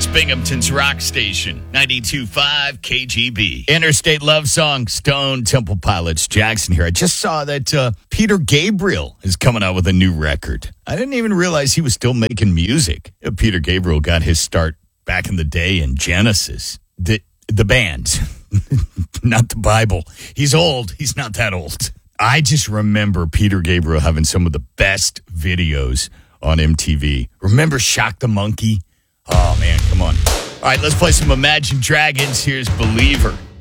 It's Binghamton's rock station, 92.5 KGB. Interstate Love Song, Stone Temple Pilots, Jackson here. I just saw that Peter Gabriel is coming out with a new record. I didn't even realize he was still making music. Peter Gabriel got his start back in the day in Genesis. The band, not the Bible. He's old. He's not that old. I just remember Peter Gabriel having some of the best videos on MTV. Remember Shock the Monkey? Oh, man, come on. All right, let's play some Imagine Dragons. Here's Believer.